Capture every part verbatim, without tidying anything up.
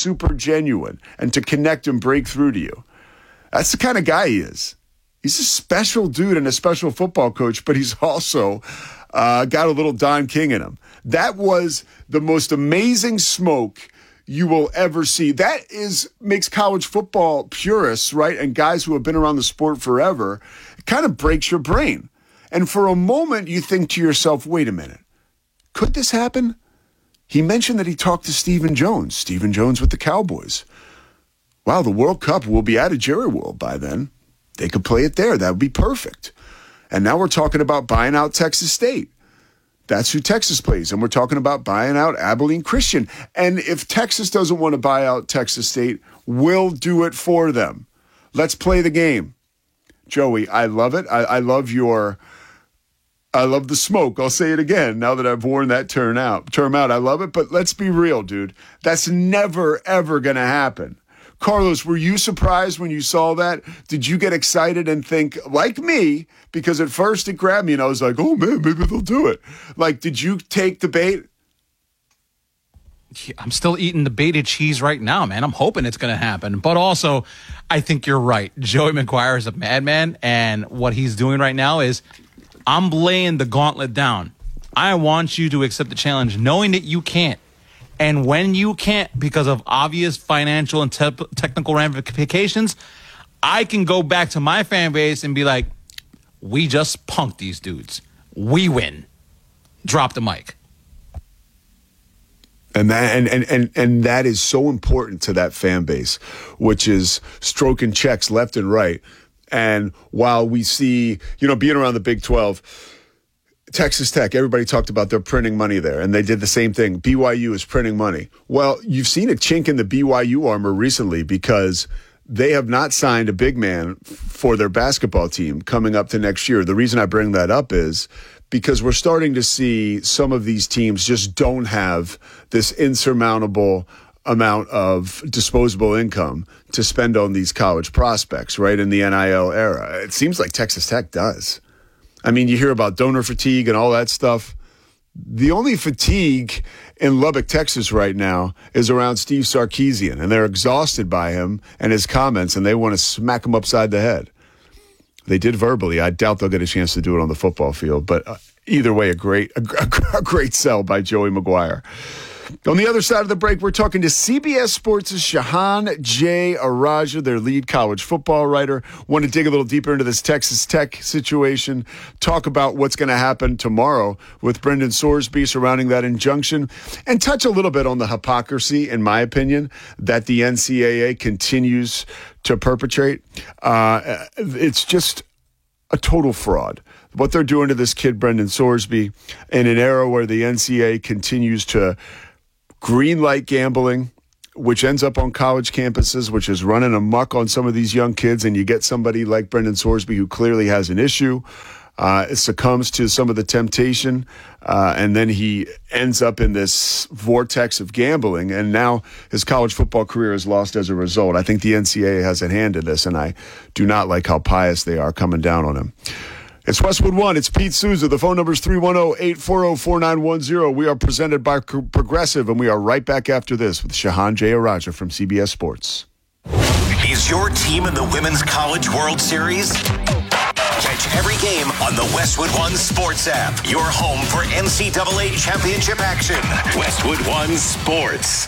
super genuine and to connect and break through to you. That's the kind of guy he is. He's a special dude and a special football coach, but he's also uh, got a little Don King in him. That was the most amazing smoke you will ever see. That is makes college football purists, right, and guys who have been around the sport forever, it kind of breaks your brain. And for a moment, you think to yourself, wait a minute, could this happen? He mentioned that he talked to Stephen Jones, Stephen Jones with the Cowboys. Wow, the World Cup will be out of Jerry World by then. They could play it there. That would be perfect. And now we're talking about buying out Texas State. That's who Texas plays. And we're talking about buying out Abilene Christian. And if Texas doesn't want to buy out Texas State, we'll do it for them. Let's play the game. Joey, I love it. I, I love your... I love the smoke. I'll say it again now that I've worn that term out. Term out. I love it. But let's be real, dude. That's never, ever going to happen. Carlos, were you surprised when you saw that? Did you get excited and think, like me, because at first it grabbed me and I was like, oh, man, maybe they'll do it. Like, did you take the bait? I'm still eating the baited cheese right now, man. I'm hoping it's going to happen. But also, I think you're right. Joey McGuire is a madman, and what he's doing right now is I'm laying the gauntlet down. I want you to accept the challenge, knowing that you can't. And when you can't, because of obvious financial and te- technical ramifications, I can go back to my fan base and be like, we just punked these dudes. We win. Drop the mic. And that and, and, and, and that is so important to that fan base, which is stroking checks left and right. And while we see, you know, being around the Big twelve, Texas Tech, everybody talked about their printing money there, and they did the same thing. B Y U is printing money. Well, you've seen a chink in the B Y U armor recently because they have not signed a big man for their basketball team coming up to next year. The reason I bring that up is because we're starting to see some of these teams just don't have this insurmountable amount of disposable income to spend on these college prospects, right, in the N I L era. It seems like Texas Tech does. I mean, you hear about donor fatigue and all that stuff. The only fatigue in Lubbock, Texas right now is around Steve Sarkisian, and they're exhausted by him and his comments, and they want to smack him upside the head. They did verbally. I doubt they'll get a chance to do it on the football field, but uh, either way, a great, a, a great sell by Joey McGuire. On the other side of the break, we're talking to C B S Sports' Shehan J. Araja, their lead college football writer. Want to dig a little deeper into this Texas Tech situation, talk about what's going to happen tomorrow with Brendan Sorsby surrounding that injunction, and touch a little bit on the hypocrisy, in my opinion, that the N C double A continues to perpetrate. Uh, it's just a total fraud. What they're doing to this kid, Brendan Sorsby, in an era where the N C double A continues to green light gambling, which ends up on college campuses, which is running amok on some of these young kids, and you get somebody like Brendan Sorsby who clearly has an issue, uh, succumbs to some of the temptation, uh, and then he ends up in this vortex of gambling, and now his college football career is lost as a result. I think the N C double A has a hand in this, and I do not like how pious they are coming down on him. It's Westwood One. It's Pete Souza. The phone number is three one zero, eight four zero, four nine one zero. We are presented by Progressive, and we are right back after this with Shehan J. Araja from C B S Sports. Is your team in the Women's College World Series? Catch every game on the Westwood One Sports app. Your home for N C double A championship action. Westwood One Sports.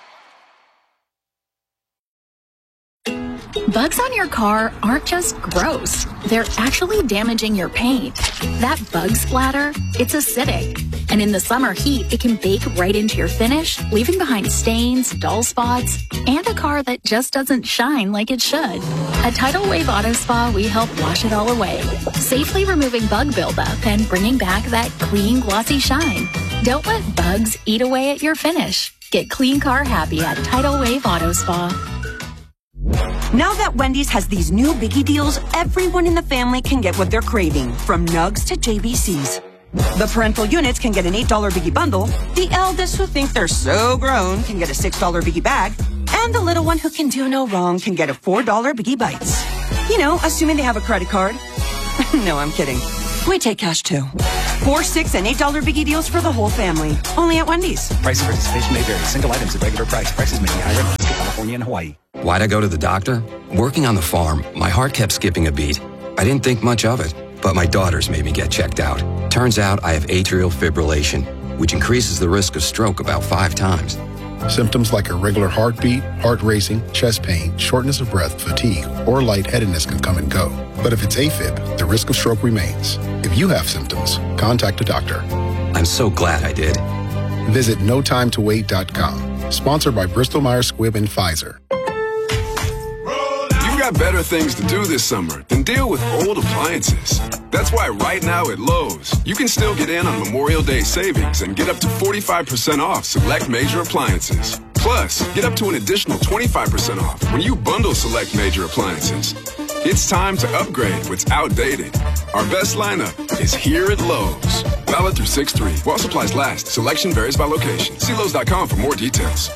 Bugs on your car aren't just gross. They're actually damaging your paint. That bug splatter, it's acidic. And in the summer heat, it can bake right into your finish, leaving behind stains, dull spots, and a car that just doesn't shine like it should. At Tidal Wave Auto Spa, we help wash it all away, safely removing bug buildup and bringing back that clean, glossy shine. Don't let bugs eat away at your finish. Get clean car happy at Tidal Wave Auto Spa. Now that Wendy's has these new biggie deals, everyone in the family can get what they're craving, from nugs to J B Cs. The parental units can get an eight dollar biggie bundle, the eldest who think they're so grown can get a six dollar biggie bag, and the little one who can do no wrong can get a four dollar biggie bites. You know, assuming they have a credit card. No, I'm kidding. We take cash too. Four, six, and eight dollar biggie deals for the whole family. Only at Wendy's. Price of participation may vary. Single items at regular price. Prices may be higher. California and Hawaii. Why'd I go to the doctor? Working on the farm, my heart kept skipping a beat. I didn't think much of it, but my daughters made me get checked out. Turns out I have atrial fibrillation, which increases the risk of stroke about five times. Symptoms like irregular heartbeat, heart racing, chest pain, shortness of breath, fatigue, or lightheadedness can come and go. But if it's AFib, the risk of stroke remains. If you have symptoms, contact a doctor. I'm so glad I did. Visit no time to wait dot com. Sponsored by Bristol Myers Squibb and Pfizer. You've got better things to do this summer than deal with old appliances. That's why right now at Lowe's, you can still get in on Memorial Day savings and get up to forty-five percent off select major appliances. Plus, get up to an additional twenty-five percent off when you bundle select major appliances. It's time to upgrade what's outdated. Our best lineup is here at Lowe's. Valid through six three. While supplies last. Selection varies by location. See Lowe's dot com for more details.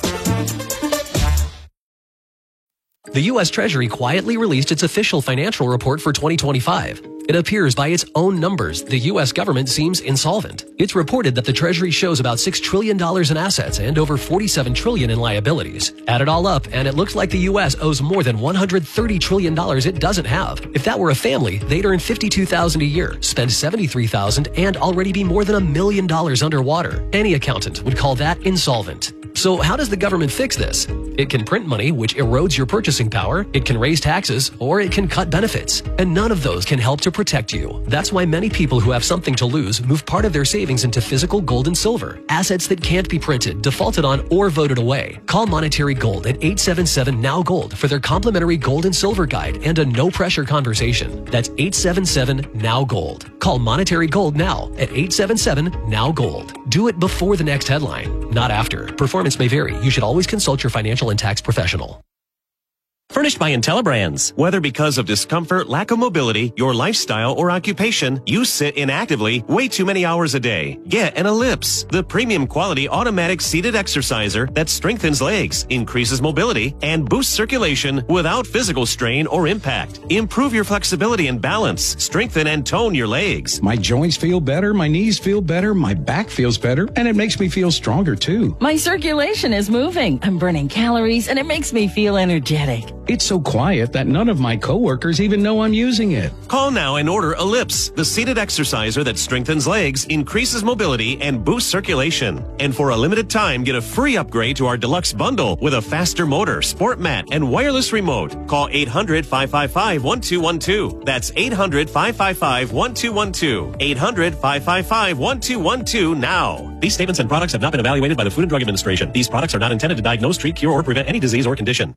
The U S Treasury quietly released its official financial report for twenty twenty-five. It appears by its own numbers, the U S government seems insolvent. It's reported that the Treasury shows about six trillion dollars in assets and over forty-seven trillion dollars in liabilities. Add it all up, and it looks like the U S owes more than one hundred thirty trillion dollars it doesn't have. If that were a family, they'd earn fifty-two thousand dollars a year, spend seventy-three thousand dollars, and already be more than a million dollars underwater. Any accountant would call that insolvent. So how does the government fix this? It can print money, which erodes your purchasing power, it can raise taxes, or it can cut benefits. And none of those can help to protect you. That's why many people who have something to lose move part of their savings into physical gold and silver, assets that can't be printed, defaulted on, or voted away. Call Monetary Gold at eight seven seven N O W Gold for their complimentary gold and silver guide and a no-pressure conversation. That's eight seven seven N O W Gold. Call Monetary Gold now at eight seven seven N O W Gold. Do it before the next headline, not after. Performance may vary. You should always consult your financial and tax professional. Furnished by IntelliBrands. Whether because of discomfort, lack of mobility, your lifestyle, or occupation, you sit inactively way too many hours a day. Get an Ellipse, the premium quality automatic seated exerciser that strengthens legs, increases mobility, and boosts circulation without physical strain or impact. Improve your flexibility and balance. Strengthen and tone your legs. My joints feel better, my knees feel better, my back feels better, and it makes me feel stronger too. My circulation is moving. I'm burning calories, and it makes me feel energetic. It's so quiet that none of my coworkers even know I'm using it. Call now and order Ellipse, the seated exerciser that strengthens legs, increases mobility, and boosts circulation. And for a limited time, get a free upgrade to our deluxe bundle with a faster motor, sport mat, and wireless remote. Call eight hundred, five five five, one two one two. That's eight hundred, five five five, one two one two. eight hundred, five five five, one two one two now. These statements and products have not been evaluated by the Food and Drug Administration. These products are not intended to diagnose, treat, cure, or prevent any disease or condition.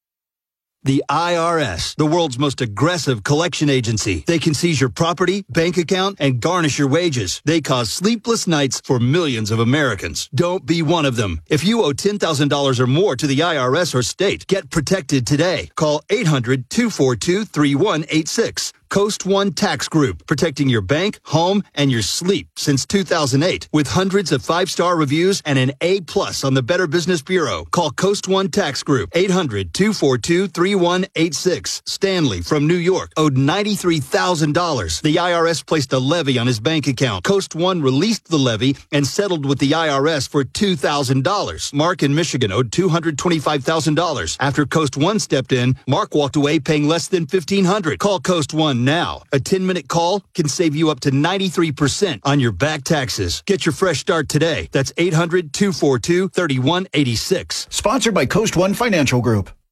The I R S, the world's most aggressive collection agency. They can seize your property, bank account, and garnish your wages. They cause sleepless nights for millions of Americans. Don't be one of them. If you owe ten thousand dollars or more to the I R S or state, get protected today. Call eight hundred, two four two, three one eight six. Coast One Tax Group, protecting your bank, home, and your sleep since two thousand eight. With hundreds of five-star reviews and an A plus on the Better Business Bureau. Call Coast One Tax Group, eight hundred, two four two, three one eight six. Stanley from New York owed ninety-three thousand dollars. The I R S placed a levy on his bank account. Coast One released the levy and settled with the I R S for two thousand dollars. Mark in Michigan owed two hundred twenty-five thousand dollars. After Coast One stepped in, Mark walked away paying less than fifteen hundred dollars. Call Coast One now. A ten-minute call can save you up to ninety-three percent on your back taxes. Get your fresh start today. That's eight hundred, two four two, three one eight six. Sponsored by Coast One Financial Group.